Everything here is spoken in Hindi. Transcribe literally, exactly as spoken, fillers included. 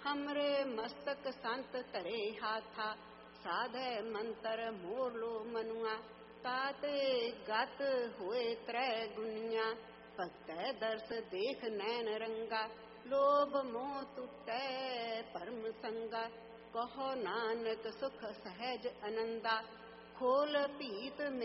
हमरे मस्तक संत करे हाथा, साधे मंत्र मोर लो मनुआ, ताते गत हुए त्रै गुनिया, भक्तै दर्श देख नैन रंगा, लोभ मोह टूटै परम संगा, कहो नानक सुख सहज आनंदा, खोल पीत